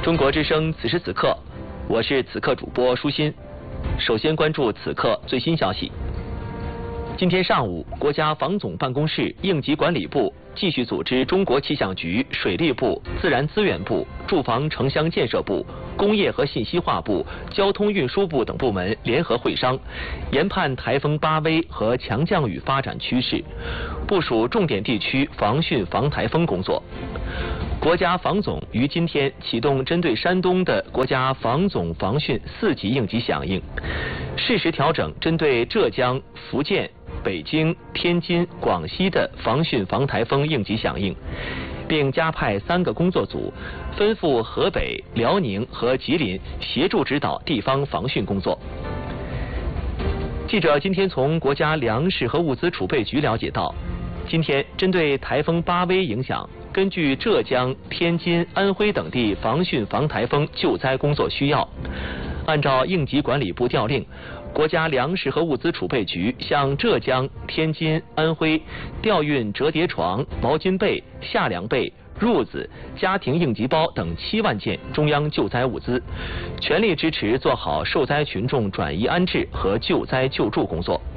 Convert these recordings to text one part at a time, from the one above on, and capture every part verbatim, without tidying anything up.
中国之声此时此刻，我是此刻主播舒心。首先关注此刻最新消息。今天上午，国家防总办公室、应急管理部继续组织中国气象局、水利部、自然资源部、住房城乡建设部、工业和信息化部、交通运输部等部门联合会商，研判台风巴威和强降雨发展趋势，部署重点地区防汛防台风工作。国家防总于今天启动针对山东的国家防总防汛四级应急响应，适时调整针对浙江、福建、北京、天津、广西的防汛防台风应急响应，并加派三个工作组，分赴河北、辽宁和吉林协助指导地方防汛工作。记者今天从国家粮食和物资储备局了解到，今天针对台风巴威影响，根据浙江、天津、安徽等地防汛防台风救灾工作需要，按照应急管理部调令，国家粮食和物资储备局向浙江、天津、安徽调运折叠床、毛巾被、夏凉被、褥子、家庭应急包等七万件中央救灾物资，全力支持做好受灾群众转移安置和救灾救助工作。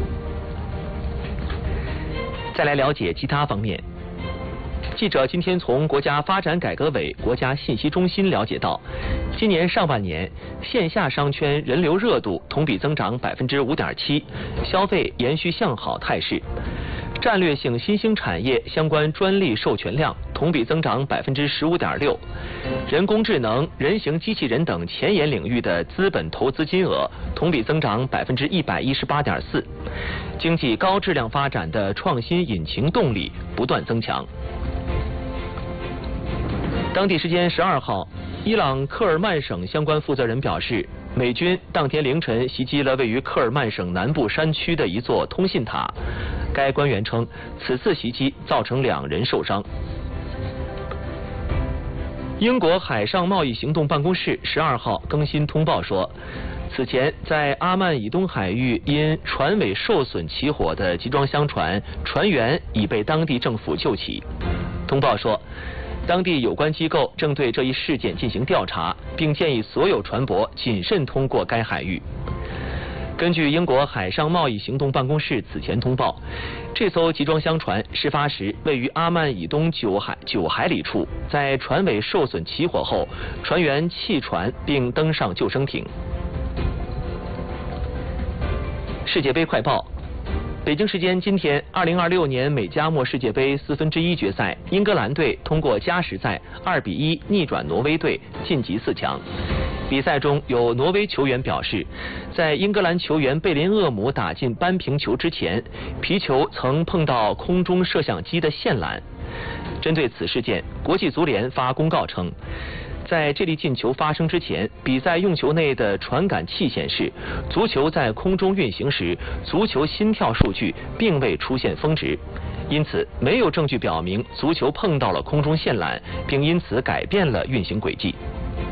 再来了解其他方面。记者今天从国家发展改革委国家信息中心了解到，今年上半年线下商圈人流热度同比增长百分之五点七，消费延续向好态势。战略性新兴产业相关专利授权量同比增长百分之十五点六，人工智能、人形机器人等前沿领域的资本投资金额同比增长百分之一百一十八点四，经济高质量发展的创新引擎动力不断增强。当地时间十二号，伊朗克尔曼省相关负责人表示，美军当天凌晨袭击了位于克尔曼省南部山区的一座通信塔。该官员称，此次袭击造成两人受伤。英国海上贸易行动办公室十二号更新通报说，此前在阿曼以东海域因船尾受损起火的集装箱船船员已被当地政府救起。通报说，当地有关机构正对这一事件进行调查，并建议所有船舶谨慎通过该海域。根据英国海上贸易行动办公室此前通报，这艘集装箱船事发时位于阿曼以东九海九海里处，在船尾受损起火后，船员弃船并登上救生艇。世界杯快报。北京时间今天，二零二六年美加墨世界杯四分之一决赛，英格兰队通过加时赛二比一逆转挪威队，晋级四强。比赛中有挪威球员表示，在英格兰球员贝林厄姆打进扳平球之前，皮球曾碰到空中摄像机的线缆。针对此事件，国际足联发公告称，在这粒进球发生之前，比赛用球内的传感器显示，足球在空中运行时，足球心跳数据并未出现峰值，因此没有证据表明足球碰到了空中线缆，并因此改变了运行轨迹。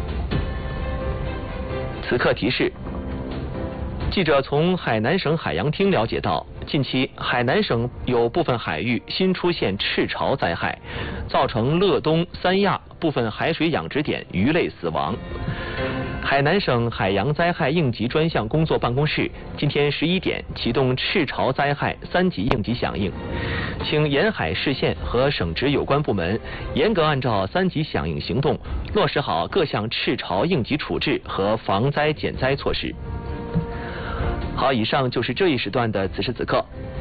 此刻提示：记者从海南省海洋厅了解到，近期海南省有部分海域新出现赤潮灾害，造成乐东、三亚部分海水养殖点鱼类死亡。海南省海洋灾害应急专项工作办公室今天十一点启动赤潮灾害三级应急响应，请沿海市县和省直有关部门严格按照三级响应行动，落实好各项赤潮应急处置和防灾减灾措施。好，以上就是这一时段的此时此刻。